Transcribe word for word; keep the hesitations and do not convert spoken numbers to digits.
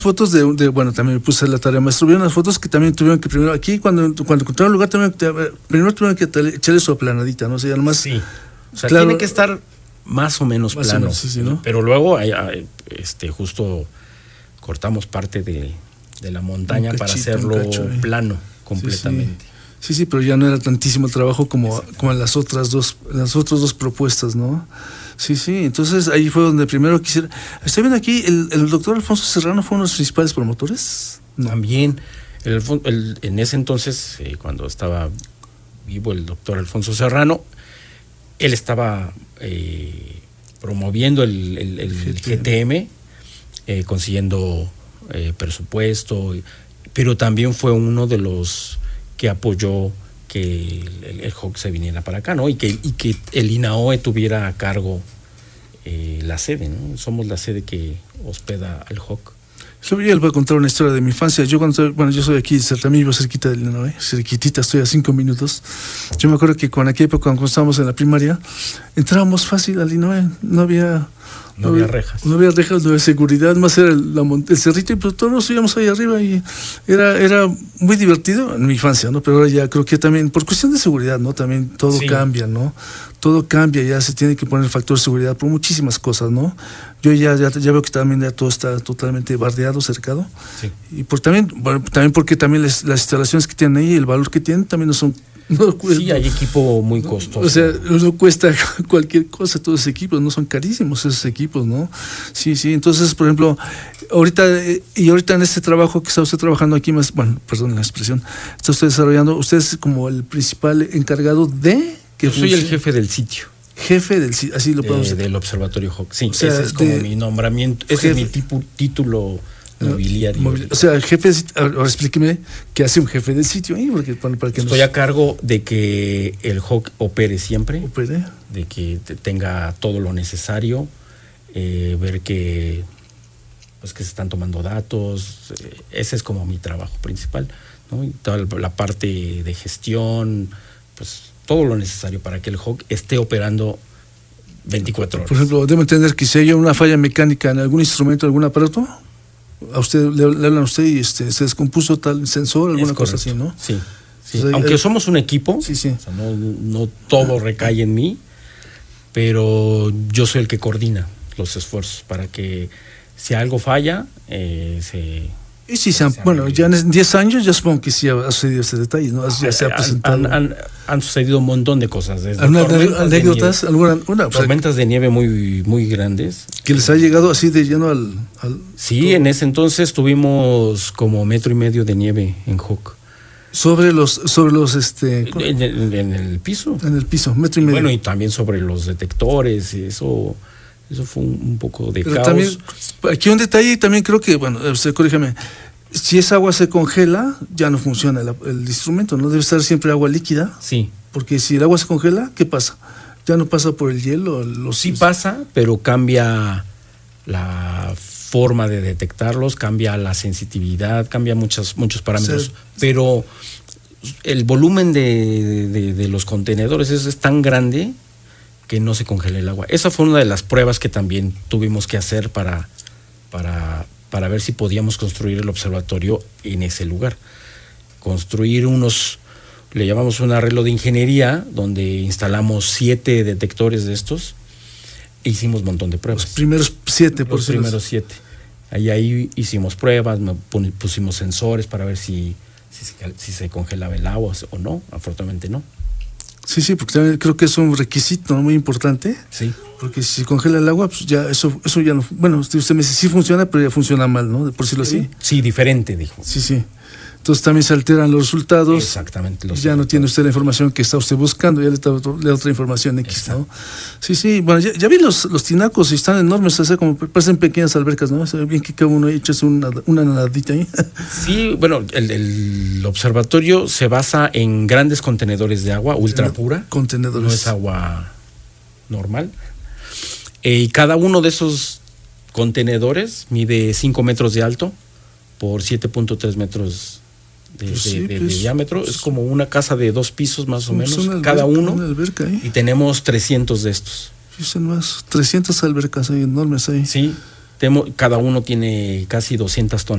fotos de, de, bueno, también me puse la tarea, maestro, vieron las fotos que también tuvieron que primero, aquí cuando, cuando encontraron el lugar, también, primero tuvieron que echarle su aplanadita, ¿no? O sea, nomás, sí, o sea, claro, tiene que estar más o menos más plano, o menos, sí, sí, ¿no? Pero luego, este, justo cortamos parte de, de la montaña cachito, para hacerlo cacho, eh. plano completamente. Sí, sí. sí, sí, pero ya no era tantísimo el trabajo como, como en las otras dos, las otras dos propuestas, ¿no? Sí, sí, entonces ahí fue donde primero quisiera... ¿Está viendo aquí, el, el doctor Alfonso Serrano fue uno de los principales promotores? No. También, el, el, en ese entonces, eh, cuando estaba vivo el doctor Alfonso Serrano, él estaba eh, promoviendo el, el, el G T M, eh, consiguiendo eh, presupuesto, pero también fue uno de los que apoyó que el, el H O C se viniera para acá, ¿no? Y que, y que el INAOE tuviera a cargo eh, la sede, ¿no? Somos la sede que hospeda al H O C. Yo les voy a contar una historia de mi infancia. Yo cuando soy, bueno, yo soy aquí, también vivo cerquita del INAOE, cerquitita, estoy a cinco minutos. Yo me acuerdo que con aquella época, cuando estábamos en la primaria, entrábamos fácil al INAOE, no había... No, no había rejas. No había rejas, no había seguridad, más era el, la, el cerrito, y pues todos nos subíamos ahí arriba y era, era muy divertido en mi infancia, ¿no? Pero ahora ya creo que también, por cuestión de seguridad, ¿no? También todo sí. cambia, ¿no? Todo cambia, ya se tiene que poner el factor de seguridad por muchísimas cosas, ¿no? Yo ya, ya, ya veo que también ya todo está totalmente bardeado, cercado. Sí. Y por también, bueno, también porque también les, las instalaciones que tienen ahí, el valor que tienen, también no son... No, sí, hay equipo muy costoso. O sea, no cuesta cualquier cosa, todos esos equipos, no son carísimos esos equipos, ¿no? Sí, sí, entonces, por ejemplo, ahorita, y ahorita en este trabajo que está usted trabajando aquí, más, bueno, perdón la expresión, está usted desarrollando, usted es como el principal encargado de... Que Yo soy el jefe del sitio. Jefe del sitio, así lo podemos decir. Del Observatorio H O C, sí, o sea, ese es como mi nombramiento, ese jefe, es mi tipo, título... Mobiliario. Mobil, o sea, el jefe de sitio, ahora explíqueme qué hace un jefe de sitio ahí, porque para, para que estoy nos... a cargo de que el H O C opere siempre, opere, de que tenga todo lo necesario, eh, ver que pues que se están tomando datos, eh, ese es como mi trabajo principal, ¿no? Y toda la parte de gestión, pues todo lo necesario para que el H O C esté operando veinticuatro horas. Por ejemplo, debo entender que si hay una falla mecánica en algún instrumento, algún aparato, a usted le, le hablan a usted y este, se descompuso tal sensor, alguna cosa así, ¿no? Sí, sí. O sea, aunque hay, somos un equipo, sí, sí. O sea, no, no todo recae en mí, pero yo soy el que coordina los esfuerzos para que si algo falla, eh, se... Y sí, se han, se bueno, ya en diez años ya supongo que sí ha sucedido ese detalle, ¿no? Ya se ha presentado. Han, han, han sucedido un montón de cosas. Desde anécdotas, de alguna, una, tormentas o sea, de nieve muy, muy grandes. Que les ha llegado así de lleno al... al sí, todo. En ese entonces tuvimos como metro y medio de nieve en H O C. Sobre los, sobre los, este... En, en, en el piso. En el piso, metro y medio. Bueno, y también sobre los detectores, y eso... Eso fue un, un poco de Pero caos. También, aquí un detalle, también creo que, bueno, usted corrígeme, si esa agua se congela, ya no funciona el, el instrumento, ¿no? Debe estar siempre agua líquida. Sí. Porque si el agua se congela, ¿qué pasa? Ya no pasa por el hielo. Los... Sí pasa, pero cambia la forma de detectarlos, cambia la sensitividad, cambia muchos, muchos parámetros. O sea, pero el volumen de, de, de los contenedores es, es tan grande que no se congela el agua. Esa fue una de las pruebas que también tuvimos que hacer para, para, para ver si podíamos construir el observatorio en ese lugar. Construir unos, le llamamos un arreglo de ingeniería, donde instalamos siete detectores de estos e hicimos un montón de pruebas. Los primeros siete, por Los primeros siete. Ahí, ahí hicimos pruebas, pusimos sensores para ver si, si, si se congelaba el agua o no. Afortunadamente no. Sí, sí, porque también creo que es un requisito, ¿no? Muy importante. Sí. Porque si se congela el agua, pues ya eso eso ya no... Bueno, usted me dice, sí funciona, pero ya funciona mal, ¿no? De por decirlo así. Sí, diferente, dijo. Sí, sí. Entonces también se alteran los resultados. Exactamente. Los ya resultados. No tiene usted la información que está usted buscando, ya le da otra, otra información X, exacto. ¿no? Sí, sí. Bueno, ya, ya vi los, los tinacos y están enormes, o sea, como parecen pequeñas albercas, ¿no? O sea, bien que cada uno echa una, una nadadita ahí. Sí, bueno, el, el observatorio se basa en grandes contenedores de agua ultra no, pura. Contenedores. No es agua normal. Eh, y cada uno de esos contenedores mide cinco metros de alto por siete punto tres metros de, pues sí, de, de, pues, de diámetro. Pues, es como una casa de dos pisos más o menos, alberca, cada uno. Una alberca ahí. Y tenemos trescientos de estos. Dicen más, trescientas albercas ahí, enormes ahí. Sí, temo, cada uno tiene casi doscientas toneladas.